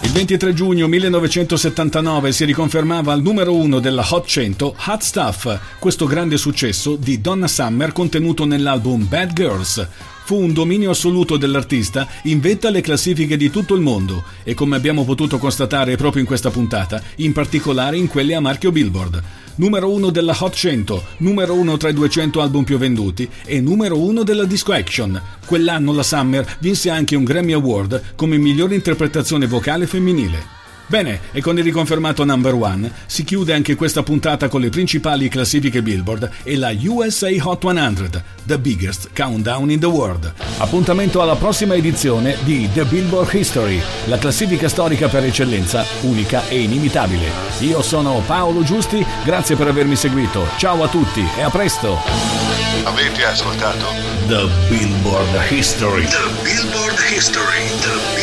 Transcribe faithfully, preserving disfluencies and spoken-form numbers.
Il ventitré giugno millenovecentosettantanove si riconfermava al numero uno della Hot cento Hot Stuff, questo grande successo di Donna Summer contenuto nell'album Bad Girls. Fu un dominio assoluto dell'artista in vetta alle classifiche di tutto il mondo e, come abbiamo potuto constatare proprio in questa puntata, in particolare in quelle a marchio Billboard. Numero uno della Hot cento, numero uno tra i duecento album più venduti e numero uno della Disco Action. Quell'anno la Summer vinse anche un Grammy Award come migliore interpretazione vocale femminile. Bene, e con il riconfermato number one si chiude anche questa puntata con le principali classifiche Billboard e la U S A Hot cento, the biggest countdown in the world. Appuntamento alla prossima edizione di The Billboard History, la classifica storica per eccellenza, unica e inimitabile. Io sono Paolo Giusti, grazie per avermi seguito. Ciao a tutti e a presto. Avete ascoltato The Billboard History. The Billboard History. The